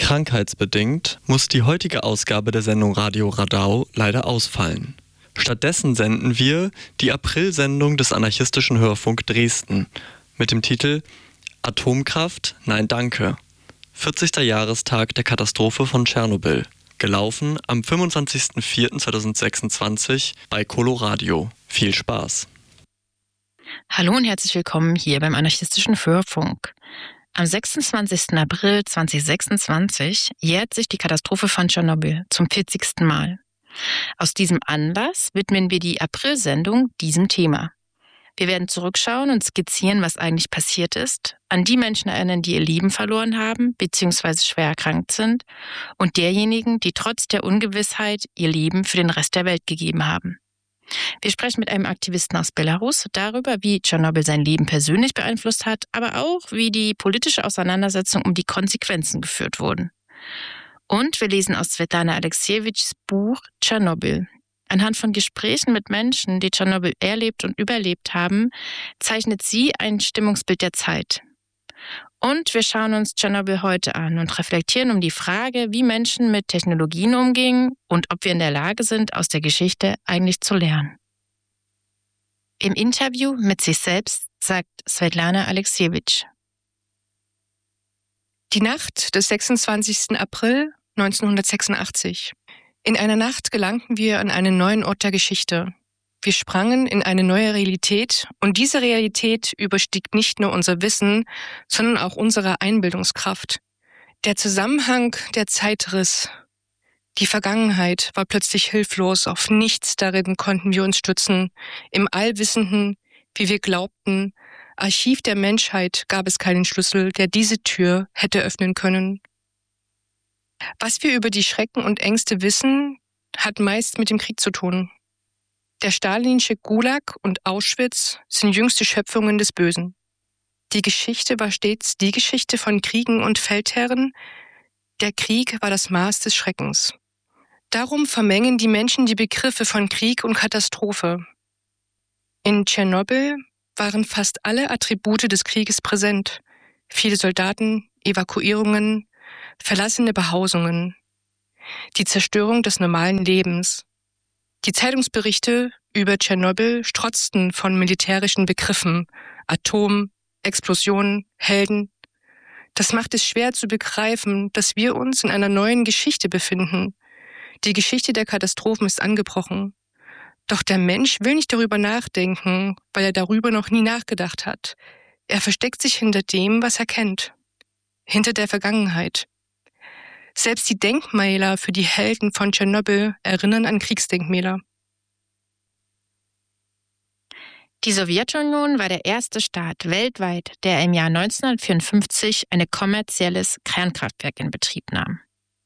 Krankheitsbedingt muss die heutige Ausgabe der Sendung Radio Radau leider ausfallen. Stattdessen senden wir die Aprilsendung des anarchistischen Hörfunk Dresden mit dem Titel Atomkraft? Nein, danke. 40. Jahrestag der Katastrophe von Tschernobyl. Gelaufen am 25.04.2026 bei Coloradio. Viel Spaß. Hallo und herzlich willkommen hier beim anarchistischen Hörfunk. Am 26. April 2026 jährt sich die Katastrophe von Tschernobyl zum 40. Mal. Aus diesem Anlass widmen wir die Aprilsendung diesem Thema. Wir werden zurückschauen und skizzieren, was eigentlich passiert ist, an die Menschen erinnern, die ihr Leben verloren haben bzw. schwer erkrankt sind und derjenigen, die trotz der Ungewissheit ihr Leben für den Rest der Welt gegeben haben. Wir sprechen mit einem Aktivisten aus Belarus darüber, wie Tschernobyl sein Leben persönlich beeinflusst hat, aber auch, wie die politische Auseinandersetzung um die Konsequenzen geführt wurden. Und wir lesen aus Svetlana Alexiewitschs Buch Tschernobyl. Anhand von Gesprächen mit Menschen, die Tschernobyl erlebt und überlebt haben, zeichnet sie ein Stimmungsbild der Zeit. Und wir schauen uns Tschernobyl heute an und reflektieren um die Frage, wie Menschen mit Technologien umgingen und ob wir in der Lage sind, aus der Geschichte eigentlich zu lernen. Im Interview mit sich selbst sagt Svetlana Alexiewitsch: Die Nacht des 26. April 1986. In einer Nacht gelangten wir an einen neuen Ort der Geschichte. Wir sprangen in eine neue Realität und diese Realität überstieg nicht nur unser Wissen, sondern auch unsere Einbildungskraft. Der Zusammenhang der Zeit riss. Die Vergangenheit war plötzlich hilflos, auf nichts darin konnten wir uns stützen. Im allwissenden, wie wir glaubten, Archiv der Menschheit gab es keinen Schlüssel, der diese Tür hätte öffnen können. Was wir über die Schrecken und Ängste wissen, hat meist mit dem Krieg zu tun. Der stalinische Gulag und Auschwitz sind jüngste Schöpfungen des Bösen. Die Geschichte war stets die Geschichte von Kriegen und Feldherren. Der Krieg war das Maß des Schreckens. Darum vermengen die Menschen die Begriffe von Krieg und Katastrophe. In Tschernobyl waren fast alle Attribute des Krieges präsent. Viele Soldaten, Evakuierungen, verlassene Behausungen. Die Zerstörung des normalen Lebens. Die Zeitungsberichte über Tschernobyl strotzten von militärischen Begriffen, Atom, Explosion, Helden. Das macht es schwer zu begreifen, dass wir uns in einer neuen Geschichte befinden. Die Geschichte der Katastrophen ist angebrochen. Doch der Mensch will nicht darüber nachdenken, weil er darüber noch nie nachgedacht hat. Er versteckt sich hinter dem, was er kennt. Hinter der Vergangenheit. Selbst die Denkmäler für die Helden von Tschernobyl erinnern an Kriegsdenkmäler. Die Sowjetunion war der erste Staat weltweit, der im Jahr 1954 ein kommerzielles Kernkraftwerk in Betrieb nahm.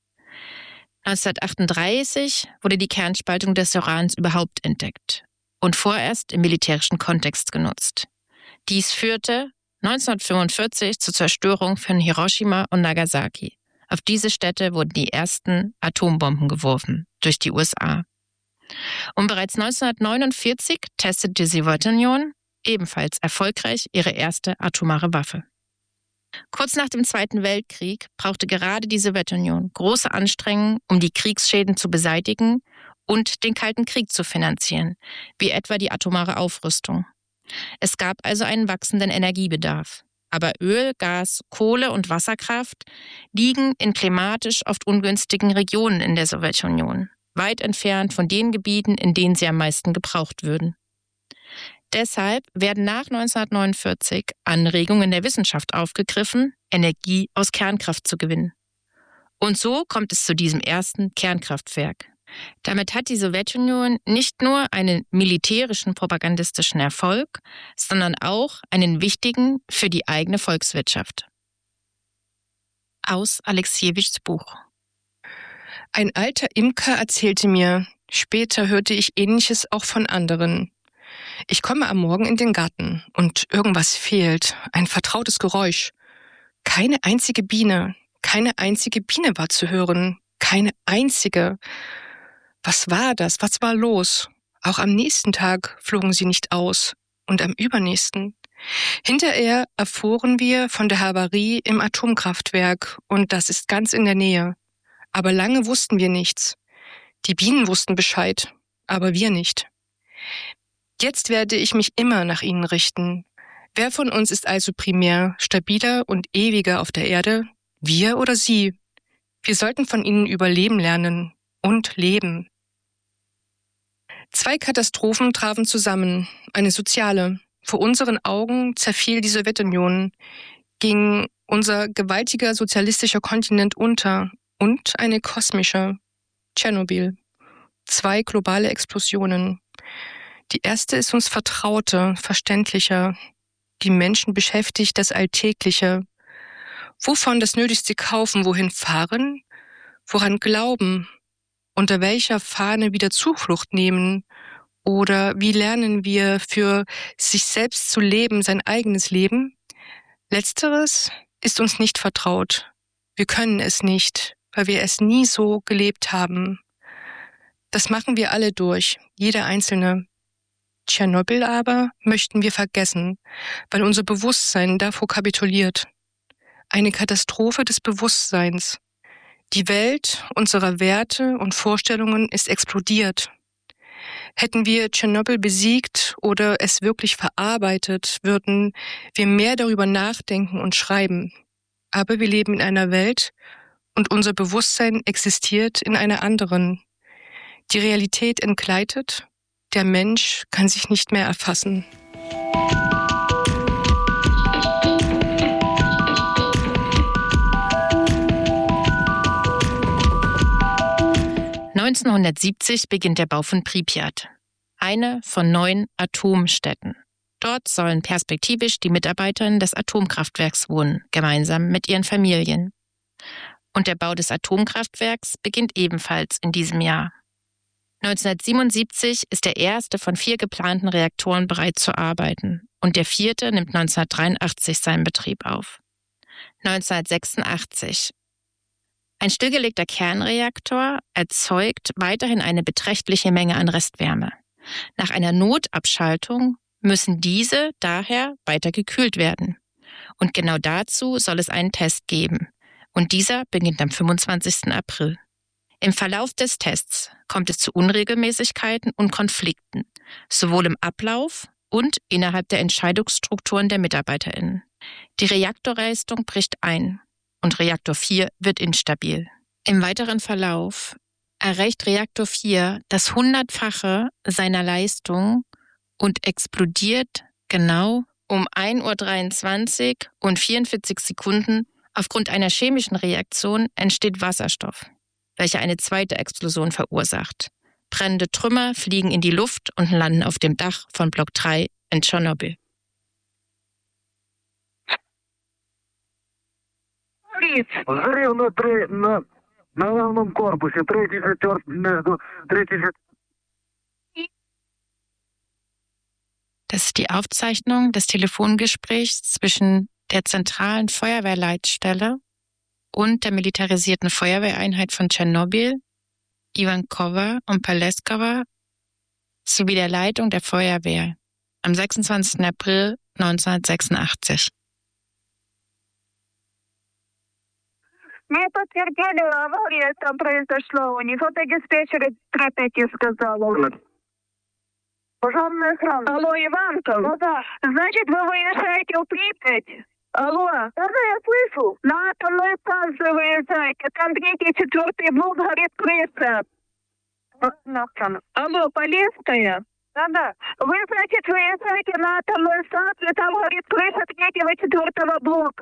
1938 wurde die Kernspaltung des Urans überhaupt entdeckt und vorerst im militärischen Kontext genutzt. Dies führte 1945 zur Zerstörung von Hiroshima und Nagasaki. Auf diese Städte wurden die ersten Atombomben geworfen durch die USA. Und bereits 1949 testete die Sowjetunion ebenfalls erfolgreich ihre erste atomare Waffe. Kurz nach dem Zweiten Weltkrieg brauchte gerade die Sowjetunion große Anstrengungen, um die Kriegsschäden zu beseitigen und den Kalten Krieg zu finanzieren, wie etwa die atomare Aufrüstung. Es gab also einen wachsenden Energiebedarf. Aber Öl, Gas, Kohle und Wasserkraft liegen in klimatisch oft ungünstigen Regionen in der Sowjetunion, weit entfernt von den Gebieten, in denen sie am meisten gebraucht würden. Deshalb werden nach 1949 Anregungen der Wissenschaft aufgegriffen, Energie aus Kernkraft zu gewinnen. Und so kommt es zu diesem ersten Kernkraftwerk. Damit hat die Sowjetunion nicht nur einen militärischen propagandistischen Erfolg, sondern auch einen wichtigen für die eigene Volkswirtschaft. Aus Alexiewitschs Buch. Ein alter Imker erzählte mir, später hörte ich Ähnliches auch von anderen. Ich komme am Morgen in den Garten und irgendwas fehlt, ein vertrautes Geräusch. Keine einzige Biene war zu hören, keine einzige. Was war das? Was war los? Auch am nächsten Tag flogen sie nicht aus und am übernächsten. Hinterher erfuhren wir von der Havarie im Atomkraftwerk und das ist ganz in der Nähe. Aber lange wussten wir nichts. Die Bienen wussten Bescheid, aber wir nicht. Jetzt werde ich mich immer nach ihnen richten. Wer von uns ist also primär stabiler und ewiger auf der Erde? Wir oder sie? Wir sollten von ihnen überleben lernen und leben. 2 Katastrophen trafen zusammen, eine soziale. Vor unseren Augen zerfiel die Sowjetunion, ging unser gewaltiger sozialistischer Kontinent unter und eine kosmische, Tschernobyl. 2 globale Explosionen. Die erste ist uns vertrauter, verständlicher. Die Menschen beschäftigt das Alltägliche. Wovon das Nötigste kaufen, wohin fahren, woran glauben, unter welcher Fahne wieder Zuflucht nehmen oder wie lernen wir für sich selbst zu leben, sein eigenes Leben? Letzteres ist uns nicht vertraut. Wir können es nicht, weil wir es nie so gelebt haben. Das machen wir alle durch, jeder Einzelne. Tschernobyl aber möchten wir vergessen, weil unser Bewusstsein davor kapituliert. Eine Katastrophe des Bewusstseins. Die Welt unserer Werte und Vorstellungen ist explodiert. Hätten wir Tschernobyl besiegt oder es wirklich verarbeitet, würden wir mehr darüber nachdenken und schreiben. Aber wir leben in einer Welt und unser Bewusstsein existiert in einer anderen. Die Realität entgleitet, der Mensch kann sich nicht mehr erfassen. (1970) beginnt der Bau von Pripyat, eine von 9 Atomstädten. Dort sollen perspektivisch die Mitarbeiterinnen des Atomkraftwerks wohnen, gemeinsam mit ihren Familien. Und der Bau des Atomkraftwerks beginnt ebenfalls in diesem Jahr. 1977 ist der erste von 4 geplanten Reaktoren bereit zu arbeiten und der 4. nimmt 1983 seinen Betrieb auf. 1986. Ein stillgelegter Kernreaktor erzeugt weiterhin eine beträchtliche Menge an Restwärme. Nach einer Notabschaltung müssen diese daher weiter gekühlt werden. Und genau dazu soll es einen Test geben. Und dieser beginnt am 25. April. Im Verlauf des Tests kommt es zu Unregelmäßigkeiten und Konflikten, sowohl im Ablauf und innerhalb der Entscheidungsstrukturen der MitarbeiterInnen. Die Reaktorleistung bricht ein und Reaktor 4 wird instabil. Im weiteren Verlauf erreicht Reaktor 4 das 100-fache seiner Leistung und explodiert genau um 1:23 Uhr und 44 Sekunden. Aufgrund einer chemischen Reaktion entsteht Wasserstoff, welcher eine zweite Explosion verursacht. Brennende Trümmer fliegen in die Luft und landen auf dem Dach von Block 3 in Tschernobyl. Взрыв на главном корпусе, 3-4, между 3-4. Das ist die Aufzeichnung des Telefongesprächs zwischen der zentralen Feuerwehrleitstelle und der militarisierten Feuerwehreinheit von Tschernobyl, Ivankowa und Paleskowa, sowie der Leitung der Feuerwehr am 26. April 1986. Мы подтвердили, авария там произошла у них. Это диспетчер Тропети сказала. Пожарная охрана. Алло, Иванка. Ну да. Значит, вы выезжаете в Припять? Алло. Да, я слышу. На атомную станцию выезжаете. Там 3-4 блок горит крыша. Алло, Полесская? Да. Вы, значит, выезжаете на атомную станцию, там горит крыша 3-4 блока.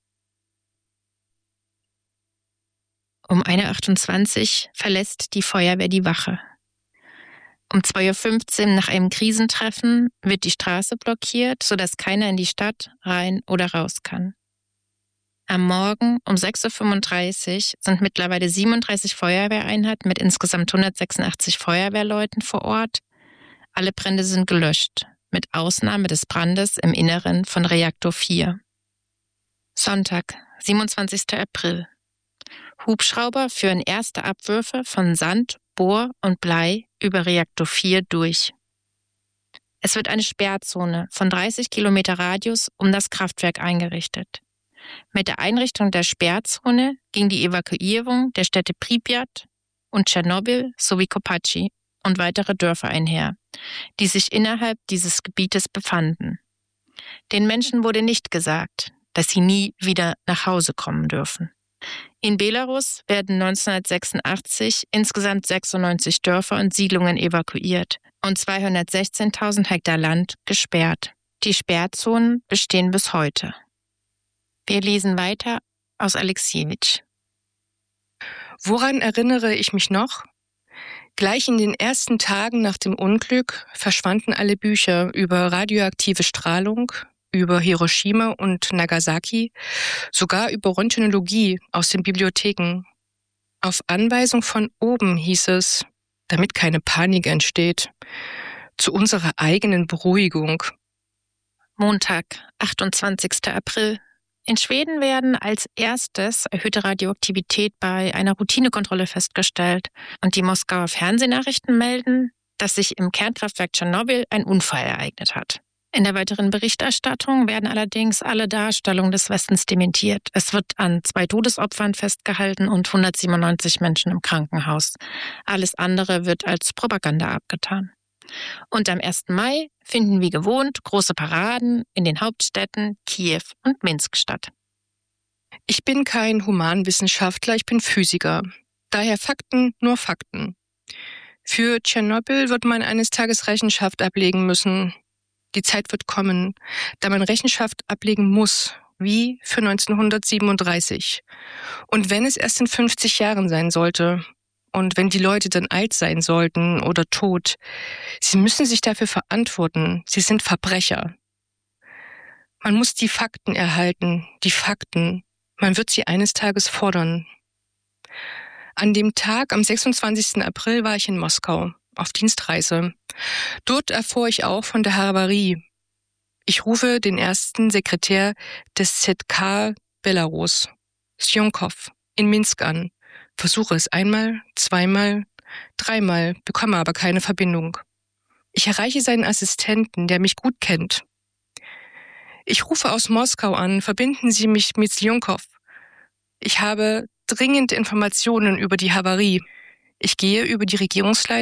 Um 1:28 Uhr verlässt die Feuerwehr die Wache. Um 2:15 Uhr nach einem Krisentreffen wird die Straße blockiert, sodass keiner in die Stadt rein oder raus kann. Am Morgen um 6:35 Uhr sind mittlerweile 37 Feuerwehreinheiten mit insgesamt 186 Feuerwehrleuten vor Ort. Alle Brände sind gelöscht, mit Ausnahme des Brandes im Inneren von Reaktor 4. Sonntag, 27. April. Hubschrauber führen erste Abwürfe von Sand, Bohr und Blei über Reaktor 4 durch. Es wird eine Sperrzone von 30 Kilometer Radius um das Kraftwerk eingerichtet. Mit der Einrichtung der Sperrzone ging die Evakuierung der Städte Pripyat und Tschernobyl sowie Kopatschi und weitere Dörfer einher, die sich innerhalb dieses Gebietes befanden. Den Menschen wurde nicht gesagt, dass sie nie wieder nach Hause kommen dürfen. In Belarus werden 1986 insgesamt 96 Dörfer und Siedlungen evakuiert und 216.000 Hektar Land gesperrt. Die Sperrzonen bestehen bis heute. Wir lesen weiter aus Alexiewitsch. Woran erinnere ich mich noch? Gleich in den ersten Tagen nach dem Unglück verschwanden alle Bücher über radioaktive Strahlung, über Hiroshima und Nagasaki, sogar über Röntgenologie aus den Bibliotheken. Auf Anweisung von oben hieß es, damit keine Panik entsteht, zu unserer eigenen Beruhigung. Montag, 28. April. In Schweden werden als erstes erhöhte Radioaktivität bei einer Routinekontrolle festgestellt und die Moskauer Fernsehnachrichten melden, dass sich im Kernkraftwerk Tschernobyl ein Unfall ereignet hat. In der weiteren Berichterstattung werden allerdings alle Darstellungen des Westens dementiert. Es wird an 2 Todesopfern festgehalten und 197 Menschen im Krankenhaus. Alles andere wird als Propaganda abgetan. Und am 1. Mai finden wie gewohnt große Paraden in den Hauptstädten Kiew und Minsk statt. Ich bin kein Humanwissenschaftler, ich bin Physiker. Daher Fakten, nur Fakten. Für Tschernobyl wird man eines Tages Rechenschaft ablegen müssen. Die Zeit wird kommen, da man Rechenschaft ablegen muss, wie für 1937. Und wenn es erst in 50 Jahren sein sollte, und wenn die Leute dann alt sein sollten oder tot, sie müssen sich dafür verantworten. Sie sind Verbrecher. Man muss die Fakten erhalten, die Fakten. Man wird sie eines Tages fordern. An dem Tag, am 26. April, war ich in Moskau auf Dienstreise. Dort erfuhr ich auch von der Havarie. Ich rufe den ersten Sekretär des ZK Belarus, Sjonkov, in Minsk an. Versuche es einmal, zweimal, dreimal, bekomme aber keine Verbindung. Ich erreiche seinen Assistenten, der mich gut kennt. Ich rufe aus Moskau an, verbinden Sie mich mit Sjonkov. Ich habe dringend Informationen über die Havarie. Ich gehe über die Regierungsleitung